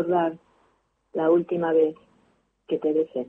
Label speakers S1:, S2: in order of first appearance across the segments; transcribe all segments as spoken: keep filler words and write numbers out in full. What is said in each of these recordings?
S1: recordar la última vez que te besé.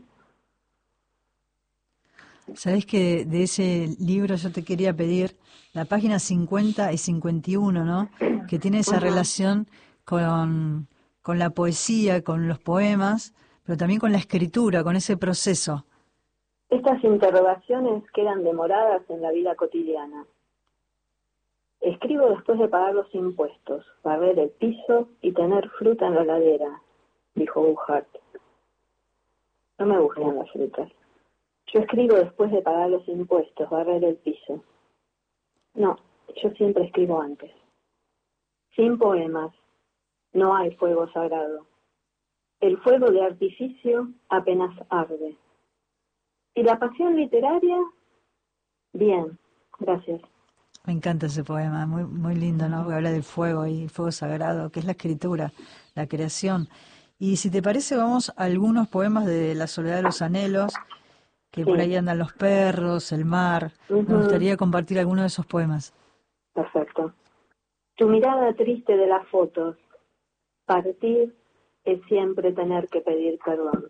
S2: Sabés que de ese libro yo te quería pedir la página cincuenta y cincuenta y uno, ¿no? Que tiene esa
S1: Ajá.
S2: relación con, con la poesía, con los poemas, pero también con la escritura, con ese proceso.
S1: Estas interrogaciones quedan demoradas en la vida cotidiana. Escribo después de pagar los impuestos, barrer el piso y tener fruta en la heladera, dijo Buchart. No me gustan las frutas. Yo escribo después de pagar los impuestos, barrer el piso. No, yo siempre escribo antes. Sin poemas, no hay fuego sagrado. El fuego de artificio apenas arde. ¿Y la pasión literaria? Bien, gracias.
S2: Me encanta ese poema, muy muy lindo, ¿no? Porque habla del fuego y el fuego sagrado, que es la escritura, la creación. Y si te parece, vamos a algunos poemas de La soledad de los anhelos, que
S1: Sí.
S2: por ahí andan los perros, el mar.
S1: Uh-huh.
S2: Me gustaría compartir algunos de esos poemas.
S1: Perfecto. Tu mirada triste de las fotos. Partir es siempre tener que pedir perdón.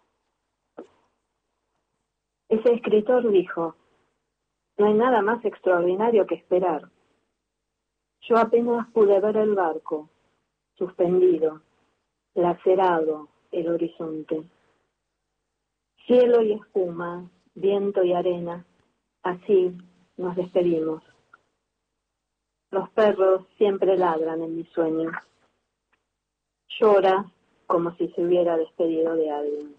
S1: Ese escritor dijo, no hay nada más extraordinario que esperar. Yo apenas pude ver el barco, suspendido, lacerado el horizonte. Cielo y espuma, viento y arena, así nos despedimos. Los perros siempre ladran en mis sueños. Llora como si se hubiera despedido de alguien.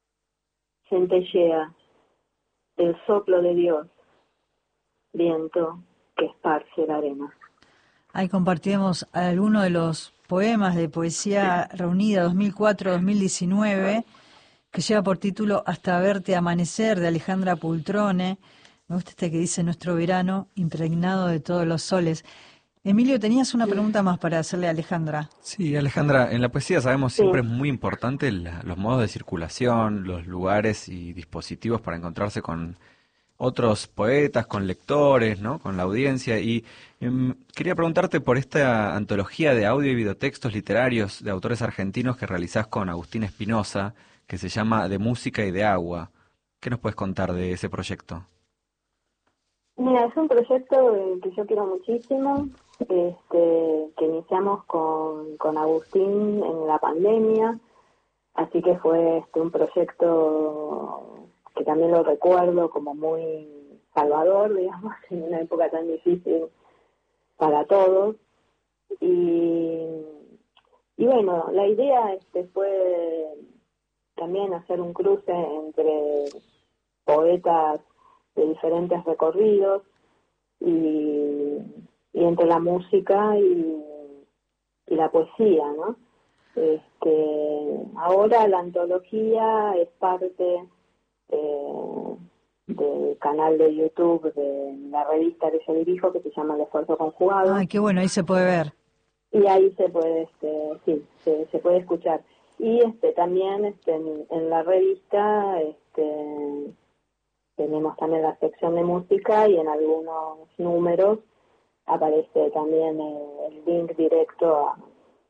S1: Centellea el soplo de Dios, viento que esparce la arena.
S2: Ahí compartimos algunos de los poemas de Poesía Reunida dos mil cuatro a dos mil diecinueve, que lleva por título Hasta verte amanecer, de Alejandra Pultrone. Me gusta este que dice nuestro verano impregnado de todos los soles. Emilio, tenías una pregunta más para hacerle a Alejandra.
S3: Sí, Alejandra, en la poesía sabemos
S1: Sí.
S3: siempre es muy importante la- los modos de circulación, los lugares y dispositivos para encontrarse con otros poetas, con lectores, ¿no? Con la audiencia. Y em, quería preguntarte por esta antología de audio y videotextos literarios de autores argentinos que realizás con Agustín Espinosa, que se llama De Música y de Agua. ¿Qué nos puedes contar de ese proyecto?
S1: Mira, es un proyecto eh, que yo quiero muchísimo, este, que iniciamos con, con Agustín en la pandemia, así que fue este, un proyecto que también lo recuerdo como muy salvador, digamos, en una época tan difícil para todos. Y, y bueno, la idea este, fue también hacer un cruce entre poetas de diferentes recorridos y, y entre la música y, y la poesía, ¿no? Este, ahora la antología es parte eh, del canal de YouTube de la revista que yo dirijo, que se llama El Esfuerzo Conjugado.
S2: Ay, qué bueno, ahí se puede ver.
S1: Y ahí se puede, este, sí, se, se puede escuchar. Y este también este, en, en la revista este, tenemos también la sección de música y en algunos números aparece también el, el link directo a,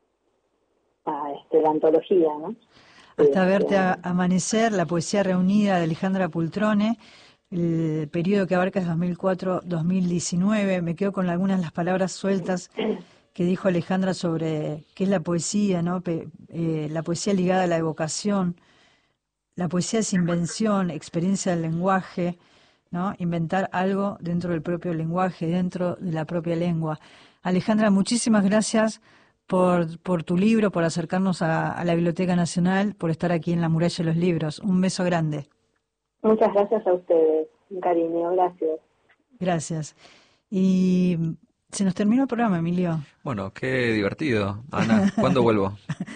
S1: a este, la antología, ¿no?
S2: Hasta
S1: Este,
S2: verte a- amanecer, la poesía reunida de Alejandra Pultrone, el periodo que abarca es dos mil cuatro a dos mil diecinueve. Me quedo con algunas de las palabras sueltas que dijo Alejandra sobre qué es la poesía, ¿no? Pe- eh, la poesía ligada a la evocación. La poesía es invención, experiencia del lenguaje, ¿no? Inventar algo dentro del propio lenguaje, dentro de la propia lengua. Alejandra, muchísimas gracias por, por tu libro, por acercarnos a, a la Biblioteca Nacional, por estar aquí en la Muralla de los Libros. Un beso grande.
S1: Muchas gracias a ustedes, un cariño, gracias.
S2: Gracias. Y se nos terminó el programa, Emilio.
S3: Bueno, qué divertido. Ana, ¿cuándo vuelvo?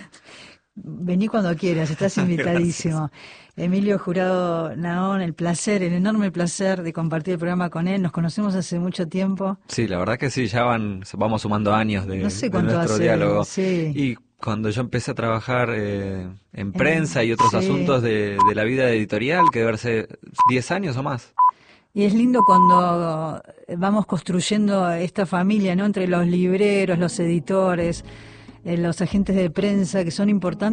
S2: Vení cuando quieras, estás invitadísimo. Emilio Jurado Naón, el placer, el enorme placer de compartir el programa con él. Nos conocemos hace mucho tiempo.
S3: Sí, la verdad que sí, ya van, vamos sumando años de,
S2: No sé
S3: de
S2: cuánto
S3: nuestro
S2: hace,
S3: diálogo.
S2: sí.
S3: Y cuando yo empecé a trabajar eh, en prensa y
S2: En-
S3: otros
S2: sí.
S3: asuntos de, de la vida editorial, que debe ser diez años o más.
S2: Y es lindo cuando vamos construyendo esta familia, ¿no? Entre los libreros, los editores, eh, los agentes de prensa que son importantes